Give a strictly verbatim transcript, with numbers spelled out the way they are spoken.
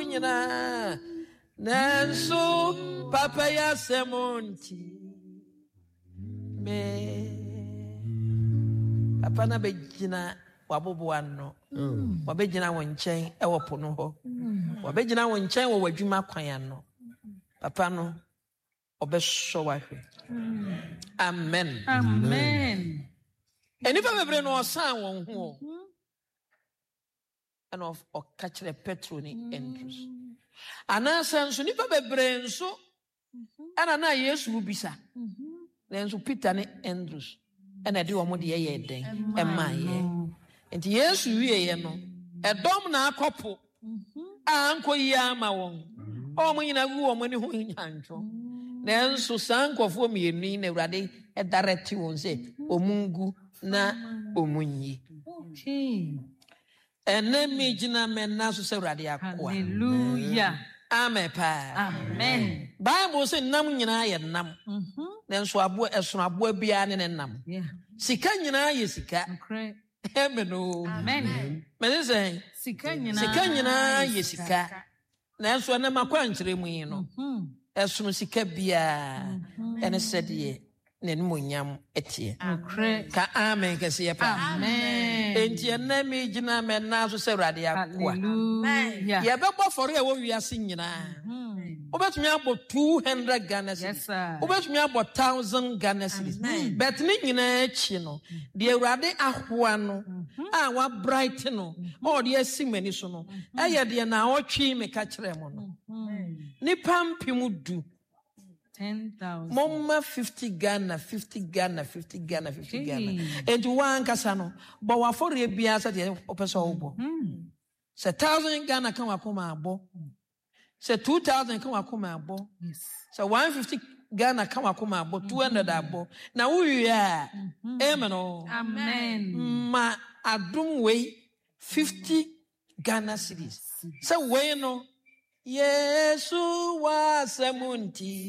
nyina nanso papa ya semonti me papa na begina waboboa no wabegina wo nchen e wo pono ho wabegina wo nchen wo wadwuma kwan no papa no obesho wahwe amen amen enipa bebre no osan won ho and of okachre Petro ni Andrews ana sanso nipa bebre nso ana na Yesu bisa nenso Peter ni Andrews ana de omo de ye den emaye enti Yesu wiye no edom na akopo anko yi ama won omo nyina gu omo ni ho nyancho nenso sankofo mienu na Awurade e direct won se omungu na omunyi okay enemi gina menna so se Awurade akwa hallelujah amen pa amen Bible say nam nyina ye nam mhm nenso abo esono abo bia ne nam yeah sika nyina ye sika okay amen o amen me say sika nyina sika nyina ye sika nenso na makwa nkyere mu yi no mhm esono sika bia ene sede nenimonyam etie okay ka amen kase ye pa amen enti enemi gina menna so se Awurade akwa hallelujah ye bebo foro e wo wiase nyina obetumi abo two hundred Ghana cedis. Yes, sir. Obetumi abo one thousand Ghana cedis. Bet ni nyina echi no. De Awurade ahoa no. A wa bright no. O de asimani so no. Eye de na otwe me ka kire mo no. Ni pampimu du. ten thousand. Momma fifty Ghana, fifty Ghana, fifty Ghana, fifty Ghana. Enti wa nkasa no. Bo wa for e bia sa de opese obo. Se one thousand Ghana kan wa koma abo. Se two thousand kan wakoma abo. Yes. Se one fifty Ghana kan wakoma abo, two hundred abo. Na uyu ya. Amen o. Amen. Ma adum we fifty Ghana cedis. Se we no Yesu wa semunti.